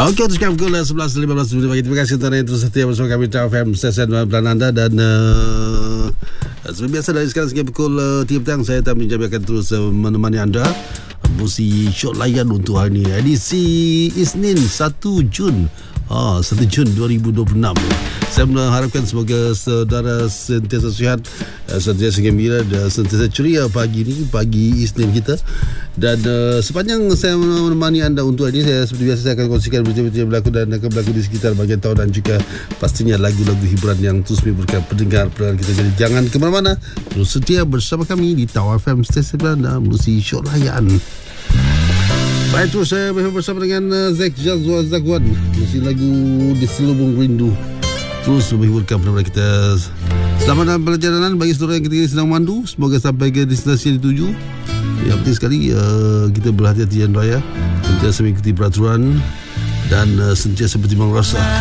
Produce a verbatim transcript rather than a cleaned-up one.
Okey, untuk sekarang pukul sebelas lima belas minit pagi. Terima kasih kerana yang terus setia bersama kami di F M stesen pelan anda. Dan uh, seperti biasa dari sekarang sehingga pukul uh, tiga petang, saya Tamim Jamil akan terus uh, menemani anda. Musik Syok Layan untuk hari ini, edisi Isnin satu Jun ah, satu Jun dua ribu dua puluh enam. Saya mengharapkan semoga saudara sentiasa sihat, sentiasa gembira dan sentiasa ceria pagi ini, pagi Isnin kita. Dan uh, sepanjang saya menemani anda untuk hari ini, saya seperti biasa saya akan kongsikan berita-berita yang berlaku dan akan berlaku di sekitar bahagian tahun, dan juga pastinya lagu-lagu hiburan yang terus memberikan pendengar-pendengar kita. Jadi jangan ke mana-mana, terus setia bersama kami di Tau F M stesen anda, Musik Syok Layan. Baik, terus saya bersama dengan uh, Zek Jazwa Zagwan, musik lagu Di Selubung Rindu, terus menghiburkan pendengar kita. Selamat dalam perjalanan bagi saudara yang ketika sedang memandu. Semoga sampai ke destinasi yang dituju. Yang penting sekali uh, kita berhati-hati dan raya, sentiasa mengikuti peraturan dan uh, sentiasa bertimbang rasa.